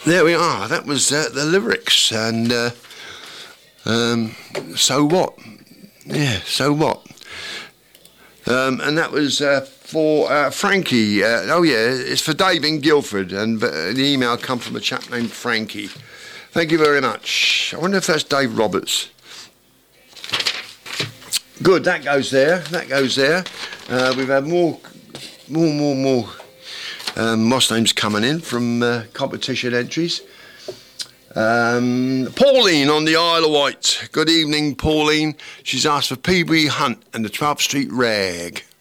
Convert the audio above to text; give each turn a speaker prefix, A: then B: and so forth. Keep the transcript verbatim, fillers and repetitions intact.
A: there we are. That was uh, the lyrics, and uh, um, so what? Yeah, so what? Um, and that was uh, for uh, Frankie. Uh, oh yeah, it's for Dave in Guildford, and uh, the email come from a chap named Frankie. Thank you very much. I wonder if that's Dave Roberts. Good, that goes there. That goes there. Uh, we've had more, more, more, more. Um, Moss names coming in from uh, competition entries. Um, Pauline on the Isle of Wight. Good evening, Pauline. She's asked for P B Hunt and the twelfth Street Rag.